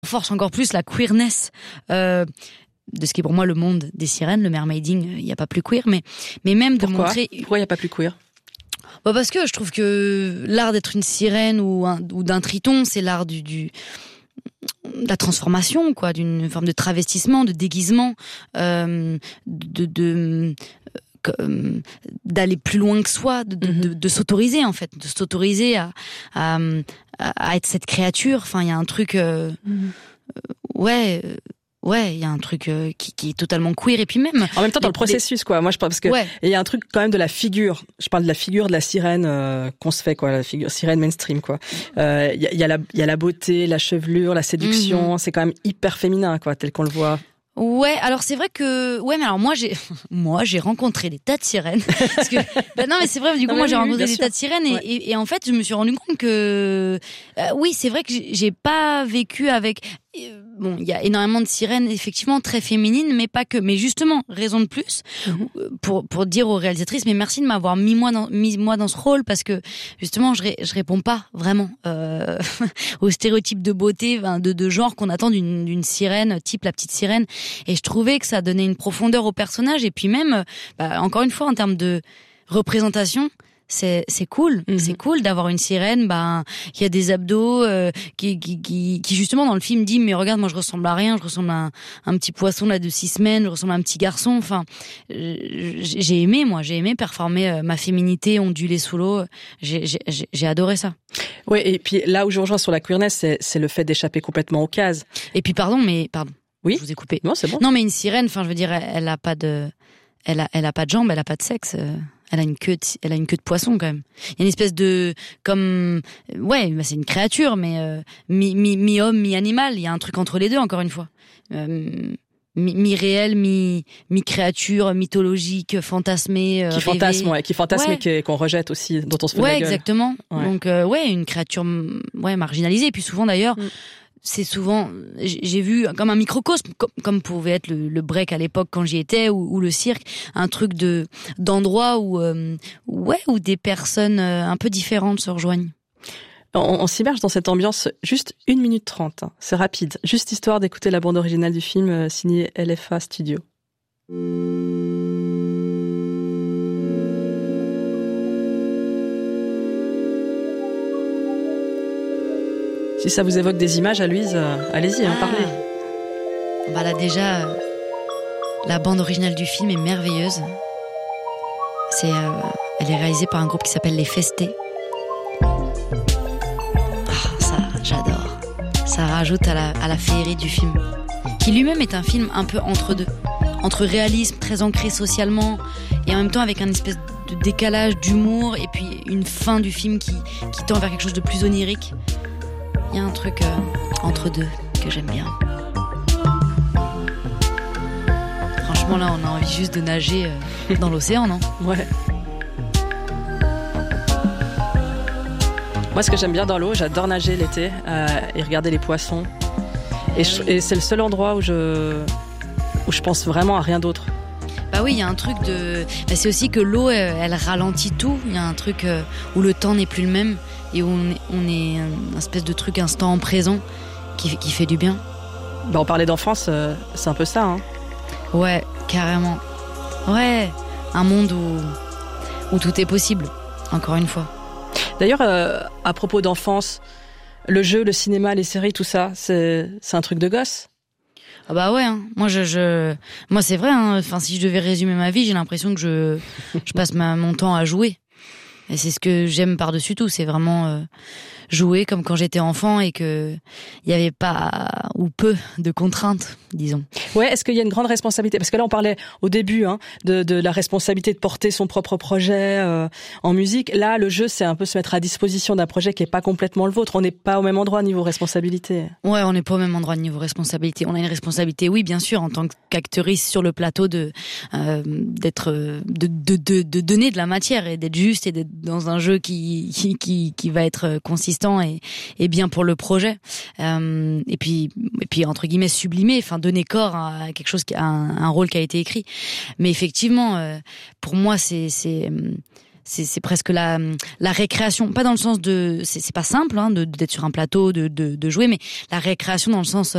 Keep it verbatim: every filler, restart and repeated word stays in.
force encore plus la queerness euh, de ce qui est pour moi le monde des sirènes, le mermaiding. Il n'y a pas plus queer, mais mais même de Pourquoi montrer. Pourquoi il n'y a pas plus queer? Bah parce que je trouve que l'art d'être une sirène ou, un, ou d'un triton, c'est l'art du, du de la transformation, quoi, d'une forme de travestissement, de déguisement, euh, de, de euh, d'aller plus loin que soi, de, de, de, de s'autoriser en fait, de s'autoriser à, à, à être cette créature. Enfin, il y a un truc, euh, mm-hmm. ouais. Euh, Ouais, il y a un truc euh, qui, qui est totalement queer et puis même en même temps dans le processus quoi. Moi je parle parce que il ouais. y a un truc quand même de la figure. Je parle de la figure de la sirène euh, qu'on se fait quoi, la figure sirène mainstream quoi. Il euh, y, a, y a la il y a la beauté, la chevelure, la séduction. Mm-hmm. C'est quand même hyper féminin quoi, tel qu'on le voit. Ouais, alors c'est vrai que ouais, mais alors moi j'ai moi j'ai rencontré des tas de sirènes parce que bah non mais c'est vrai du coup non, moi j'ai oui, rencontré des sûr. tas de sirènes et, ouais. et, et en fait je me suis rendu compte que euh, oui c'est vrai que j'ai pas vécu avec euh, bon il y a énormément de sirènes effectivement très féminines mais pas que, mais justement raison de plus mm-hmm. pour pour dire aux réalisatrices mais merci de m'avoir mis moi dans mis moi dans ce rôle parce que justement je ré, je réponds pas vraiment euh, aux stéréotypes de beauté de de genre qu'on attend d'une d'une sirène type la petite sirène. Et je trouvais que ça donnait une profondeur au personnage et puis même, bah, encore une fois, en termes de représentation, c'est c'est cool, mm-hmm. c'est cool d'avoir une sirène, bah, qui a des abdos, euh, qui, qui qui qui justement dans le film dit mais regarde moi je ressemble à rien, je ressemble à un, un petit poisson là de six semaines, je ressemble à un petit garçon. Enfin, j'ai aimé moi, j'ai aimé performer euh, ma féminité ondulée sous l'eau. J'ai j'ai j'ai adoré ça. Ouais et puis là où je rejoins sur la queerness, c'est c'est le fait d'échapper complètement aux cases. Et puis pardon mais pardon. Oui. Je vous ai coupé. Non, c'est bon. Non, mais une sirène, enfin, je veux dire, elle, elle a pas de, elle a, elle a pas de jambes, elle a pas de sexe. Elle a une queue, de, elle a une queue de poisson quand même. Il y a une espèce de, comme, ouais, bah, c'est une créature, mais euh, mi, mi, mi homme, mi animal. Il y a un truc entre les deux, encore une fois. Euh, mi, mi réel, mi, mi créature, mythologique, fantasmée. Euh, qui fantasme, ouais, qui fantasme ouais. et qu'on rejette aussi, dont on se fait ouais, de la gueule. Exactement. Ouais. Donc, euh, ouais, une créature, ouais, marginalisée. Et puis souvent d'ailleurs. Mm. C'est souvent, j'ai vu comme un microcosme, comme, comme pouvait être le, le break à l'époque quand j'y étais, ou, ou le cirque, un truc de d'endroit où, euh, ouais, où des personnes euh, un peu différentes se rejoignent. On, on s'immerge dans cette ambiance juste une minute trente. Hein. C'est rapide, juste histoire d'écouter la bande originale du film euh, signée L F A Studio. Si ça vous évoque des images, à Louise, euh, allez-y, hein, ah. parlez. Bah là déjà, euh, la bande originale du film est merveilleuse. C'est, euh, elle est réalisée par un groupe qui s'appelle Les Festés. Ah, ça, j'adore. Ça rajoute à la, à la féerie du film, qui lui-même est un film un peu entre deux, entre réalisme très ancré socialement et en même temps avec un espèce de décalage d'humour et puis une fin du film qui, qui tend vers quelque chose de plus onirique. Il y a un truc euh, entre deux que j'aime bien. Franchement, là, on a envie juste de nager euh, dans l'océan, non ? Ouais. Moi, ce que j'aime bien dans l'eau, j'adore nager l'été euh, et regarder les poissons. Et, je, et c'est le seul endroit où je, où je pense vraiment à rien d'autre. Bah oui, il y a un truc de... Bah c'est aussi que l'eau, elle, elle ralentit tout. Il y a un truc euh, où le temps n'est plus le même et où on est, on est un espèce de truc instant présent qui, qui fait du bien. Bah on parlait d'enfance, euh, c'est un peu ça, hein. Ouais, carrément. Ouais, un monde où, où tout est possible, encore une fois. D'ailleurs, euh, à propos d'enfance, le jeu, le cinéma, les séries, tout ça, c'est, c'est un truc de gosse. Ah bah ouais, hein. moi je, je, moi c'est vrai. Hein. Enfin, si je devais résumer ma vie, j'ai l'impression que je, je passe ma, mon temps à jouer. Et c'est ce que j'aime par-dessus tout, c'est vraiment euh, jouer comme quand j'étais enfant et que il y avait pas ou peu de contraintes, disons. Ouais, est-ce qu'il y a une grande responsabilité ? Parce que là, on parlait au début hein, de, de la responsabilité de porter son propre projet euh, en musique. Là, le jeu, c'est un peu se mettre à disposition d'un projet qui est pas complètement le vôtre. On n'est pas au même endroit niveau responsabilité. Ouais, on n'est pas au même endroit niveau responsabilité. On a une responsabilité, oui, bien sûr, en tant qu'actrice sur le plateau, de euh, d'être, de, de de de donner de la matière et d'être juste et d'être dans un jeu qui qui qui, qui va être consistant et et bien pour le projet. Euh, et puis et puis entre guillemets sublimer, enfin donner corps à quelque chose, à un, un rôle qui a été écrit. Mais effectivement, euh, pour moi, c'est c'est c'est, c'est presque la la récréation, pas dans le sens de c'est, c'est pas simple hein, de d'être sur un plateau, de de de jouer, mais la récréation dans le sens